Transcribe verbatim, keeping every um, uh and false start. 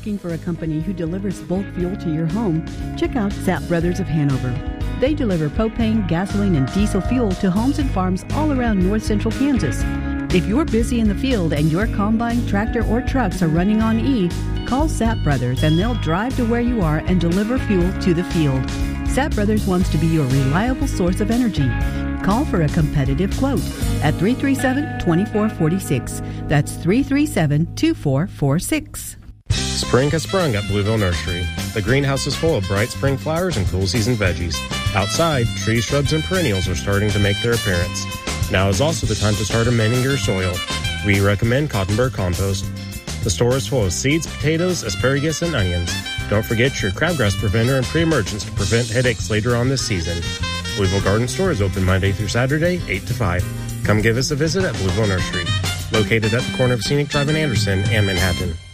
looking for a company who delivers bulk fuel to your home, check out Sapp Brothers of Hanover. They deliver propane, gasoline, and diesel fuel to homes and farms all around north central Kansas. If you're busy in the field and your combine, tractor, or trucks are running on E, call Sapp Brothers and they'll drive to where you are and deliver fuel to the field. Sapp Brothers wants to be your reliable source of energy. Call for a competitive quote at three three seven, two four four six. That's three three seven, two four four six. Spring has sprung at Blueville Nursery. The greenhouse is full of bright spring flowers and cool season veggies. Outside, trees, shrubs, and perennials are starting to make their appearance. Now is also the time to start amending your soil. We recommend Cottonburg compost. The store is full of seeds, potatoes, asparagus, and onions. Don't forget your crabgrass preventer and pre-emergence to prevent headaches later on this season. Blueville Garden Store is open Monday through Saturday, eight to five. Come give us a visit at Blueville Nursery, located at the corner of Scenic Drive in Anderson and Manhattan.